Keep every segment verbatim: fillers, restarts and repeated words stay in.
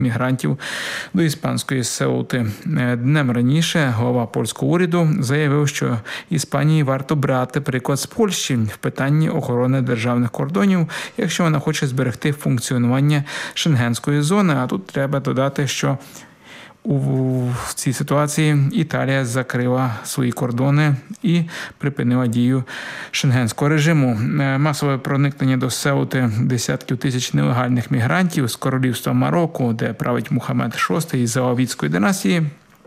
мігрантів до іспанської Сеути. Днем раніше голова польського уряду заявив, що Іспанії варто брати приклад з Польщі в питанні охорони державних кордонів, якщо вона хоче зберегти функціонування шенгенської зони. А тут треба додати, що у цій ситуації Італія закрила свої кордони і припинила дію шенгенського режиму. Масове проникнення до Сеути десятків тисяч нелегальних мігрантів з королівства Марокко, де править Мухаммед шостий із Алавітської династії,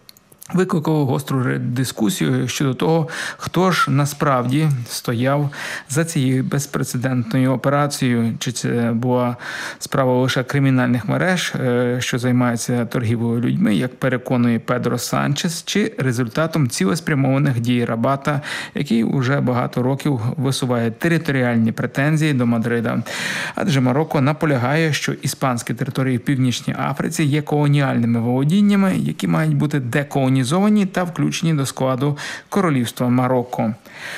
викликав гостру дискусію щодо того, хто ж насправді стояв за цією безпрецедентною операцією. Чи це була справа лише кримінальних мереж, що займаються торгівлею людьми, як переконує Педро Санчес, чи результатом цілеспрямованих дій Рабата, який уже багато років висуває територіальні претензії до Мадрида. Адже Марокко наполягає, що іспанські території в Північній Африці є колоніальними володіннями, які мають бути деколонізовані та включені до складу королівства Марокко.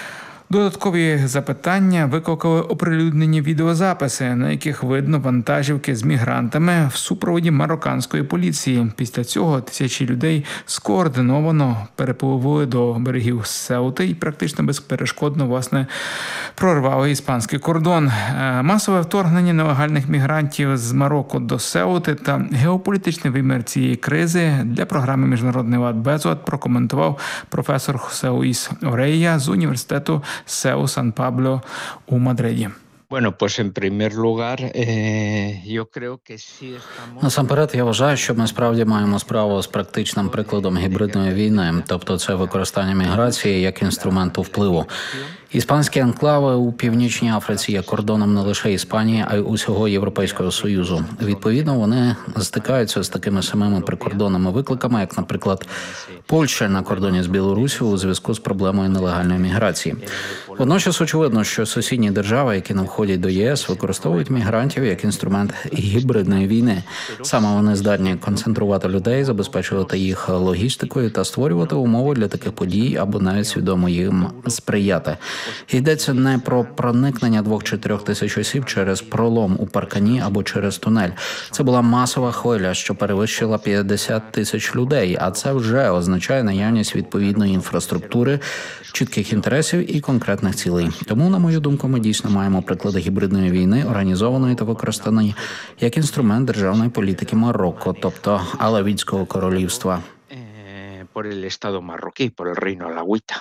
Додаткові запитання викликали оприлюднені відеозаписи, на яких видно вантажівки з мігрантами в супроводі марокканської поліції. Після цього тисячі людей скоординовано перепливли до берегів Сеути і практично безперешкодно, власне, прорвали іспанський кордон. Масове вторгнення нелегальних мігрантів з Марокко до Сеути та геополітичний вимір цієї кризи для програми «Міжнародний лад Безлад» прокоментував професор Хосе Луїс Орейя з університету Сеу Сан-Пабло у Мадриді. Bueno, pues en primer lugar, eh, yo creo que sí estamos... Насамперед, я вважаю, що ми справді маємо справу з практичним прикладом гібридної війни, тобто це використання міграції як інструменту впливу. Іспанські анклави у Північній Африці є кордоном не лише Іспанії, а й усього Європейського Союзу. Відповідно, вони стикаються з такими самими прикордонними викликами, як, наприклад, Польща на кордоні з Білоруссю у зв'язку з проблемою нелегальної міграції. Водночас очевидно, що сусідні держави, які не входять до ЄС, використовують мігрантів як інструмент гібридної війни. Саме вони здатні концентрувати людей, забезпечувати їх логістикою та створювати умови для таких подій або навіть свідомо їм сприяти. Йдеться не про проникнення двох чи трьох тисяч осіб через пролом у паркані або через тунель. Це була масова хвиля, що перевищила п'ятдесят тисяч людей, а це вже означає наявність відповідної інфраструктури, чітких інтересів і конкретних цілей. Тому, на мою думку, ми дійсно маємо приклади гібридної війни, організованої та використаної як інструмент державної політики Марокко, тобто Алавітського королівства. Por el Estado marroquí, por el Reino Alawita.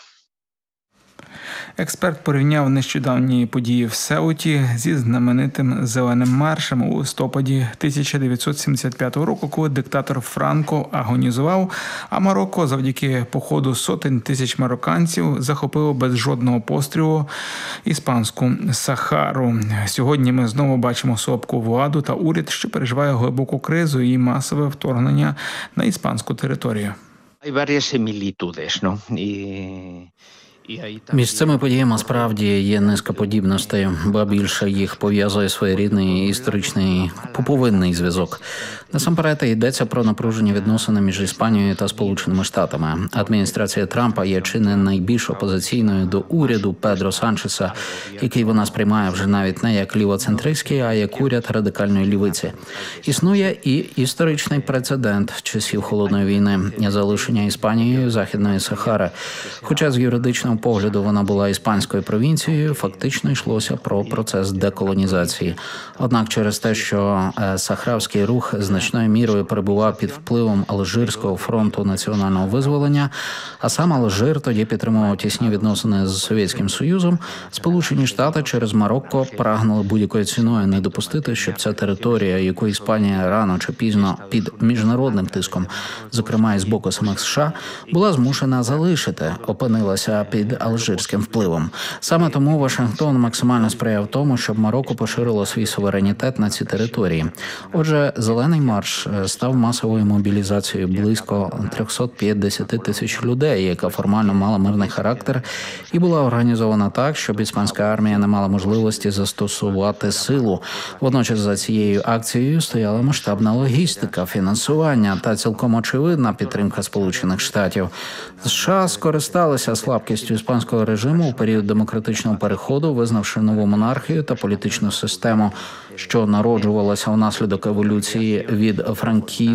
Експерт порівняв нещодавні події в Сеуті зі знаменитим «Зеленим маршем» у листопаді тисяча дев'ятсот сімдесят п'ятого року, коли диктатор Франко агонізував, а Марокко завдяки походу сотень тисяч марокканців захопило без жодного пострілу іспанську Сахару. Сьогодні ми знову бачимо слабку владу та уряд, що переживає глибоку кризу і масове вторгнення на іспанську територію. Hay varias similitudes, ¿no? Y... Між цими подіями справді є низка подібностей, ба більше їх пов'язує своєрідний історичний поповинний зв'язок. Насамперед йдеться про напружені відносини між Іспанією та Сполученими Штатами. Адміністрація Трампа є чи не найбільш опозиційною до уряду Педро Санчеса, який вона сприймає вже навіть не як лівоцентристський, а як уряд радикальної лівиці. Існує і історичний прецедент часів Холодної війни – залишення Іспанією Західної Сахари. Хоча з юридичного погляду вона була іспанською провінцією, фактично йшлося про процес деколонізації. Однак через те, що сахравський рух значною мірою перебував під впливом Алжирського фронту національного визволення, а сам Алжир тоді підтримував тісні відносини з Совєтським Союзом, Сполучені Штати через Марокко прагнули будь-якою ціною не допустити, щоб ця територія, яку Іспанія рано чи пізно під міжнародним тиском, зокрема і з боку самих США, була змушена залишити, опинилася під алжирським впливом. Саме тому Вашингтон максимально сприяв тому, щоб Марокко поширило свій суверенітет на ці території. Отже, «Зелений марш» став масовою мобілізацією близько триста п'ятдесят тисяч людей, яка формально мала мирний характер і була організована так, щоб іспанська армія не мала можливості застосувати силу. Водночас за цією акцією стояла масштабна логістика, фінансування та цілком очевидна підтримка Сполучених Штатів. США скористалися слабкістю іспанського режиму у період демократичного переходу, визнавши нову монархію та політичну систему, що народжувалася внаслідок еволюції від франкізму